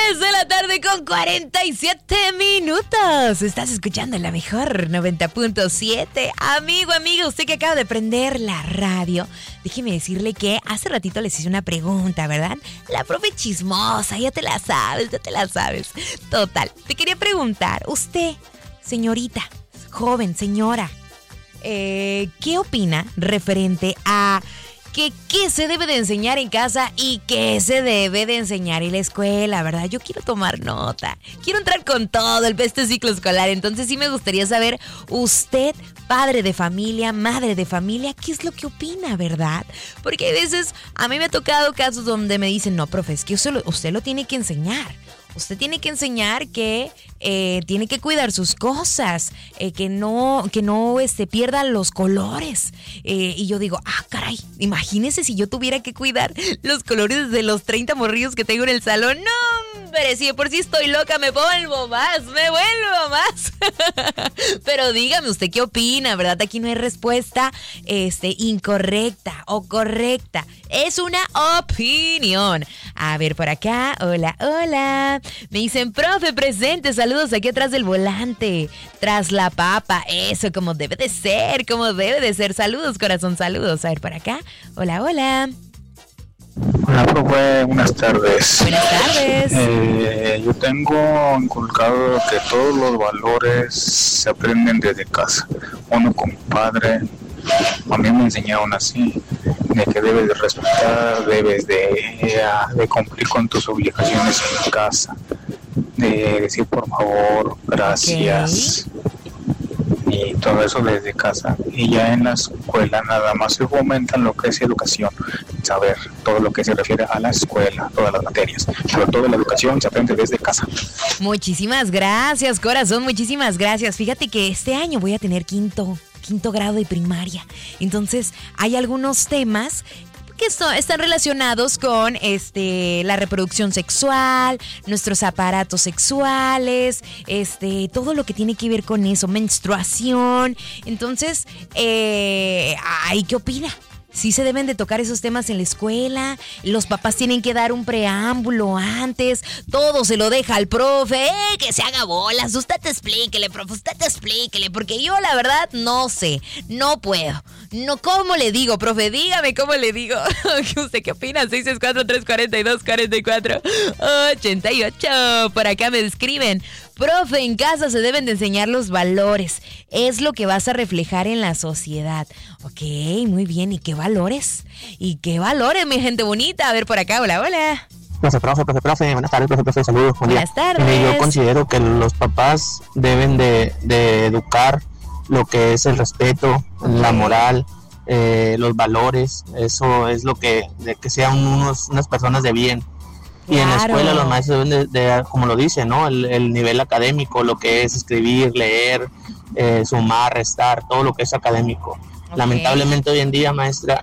3:47 Estás escuchando la mejor 90.7. Amiga, usted que acaba de prender la radio, déjeme decirle que hace ratito les hice una pregunta, ¿verdad? La profe chismosa, ya te la sabes. Total, te quería preguntar, usted, señorita, joven, señora, ¿qué opina referente a qué se debe de enseñar en casa y qué se debe de enseñar en la escuela, verdad? Yo quiero tomar nota, quiero entrar con todo este ciclo escolar, entonces sí me gustaría saber, usted, padre de familia, madre de familia, ¿qué es lo que opina, verdad? Porque a veces a mí me ha tocado casos donde me dicen, no, profe, es que usted lo tiene que enseñar. Usted tiene que enseñar que tiene que cuidar sus cosas, que no pierda los colores. Y yo digo, caray, imagínese si yo tuviera que cuidar los colores de los 30 morrillos que tengo en el salón. No, hombre, si de por sí estoy loca, me vuelvo más. Pero dígame, ¿usted qué opina, verdad? Aquí no hay respuesta incorrecta o correcta. Es una opinión. A ver, por acá, hola. Me dicen, profe, presente, saludos aquí atrás del volante, tras la papa, eso como debe de ser, saludos, corazón, saludos. A ver, por acá, hola. Hola, profe, buenas tardes. Buenas tardes. Yo tengo inculcado que todos los valores se aprenden desde casa. Uno como padre, a mí me enseñaron así, de que debes de respetar, debes de cumplir con tus obligaciones en casa, de decir por favor, gracias, okay. Y todo eso desde casa. Y ya en la escuela nada más se fomentan lo que es educación, saber todo lo que se refiere a la escuela, todas las materias, pero toda la educación se aprende desde casa. Muchísimas gracias, corazón, muchísimas gracias. Fíjate que este año voy a tener quinto grado de primaria. Entonces, hay algunos temas que están relacionados con la reproducción sexual, nuestros aparatos sexuales, todo lo que tiene que ver con eso, menstruación. Entonces, ¿qué opina? Sí se deben de tocar esos temas en la escuela, los papás tienen que dar un preámbulo antes, todo se lo deja al profe, que se haga bolas, usted explíquele, profe, porque yo la verdad no sé, no puedo. No, ¿cómo le digo, profe? Dígame cómo le digo. ¿Usted qué opina? 664-342-4488. Por acá me escriben, profe, en casa se deben de enseñar los valores. Es lo que vas a reflejar en la sociedad. Ok, muy bien. ¿Y qué valores? Mi gente bonita? A ver, por acá, hola. Profe, buenas tardes, profe, saludos. Buenas tardes. Yo considero que los papás deben de educar lo que es el respeto, la moral, los valores. Eso es lo que sean unas personas de bien. Y en la escuela los maestros deben de como lo dice, ¿no? El nivel académico, lo que es escribir, leer, sumar, restar, todo lo que es académico. Okay. Lamentablemente hoy en día, maestra,